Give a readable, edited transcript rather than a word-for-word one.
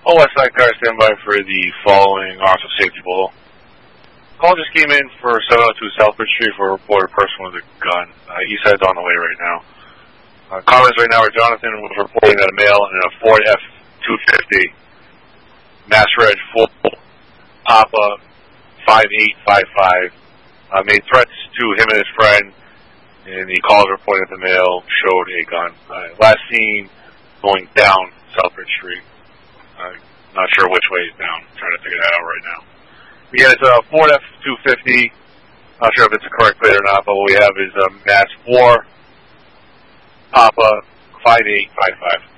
All West Side Car, stand by for the following officer safety blow. Call just came in for 702 Southbridge Street for a reported person with a gun. East side's on the way right now. Comments right now are Jonathan was reporting that a male in a Ford F-250, Mass Reg full Papa 5855, made threats to him and his friend, and the calls reporting that the male showed a gun. Last seen going down Southbridge Street. Not sure which way he's down. Trying to figure that out right now. Again, it's a Ford F-250. Not sure if it's a correct plate or not, but what we have is a Mass 4 Papa 5855.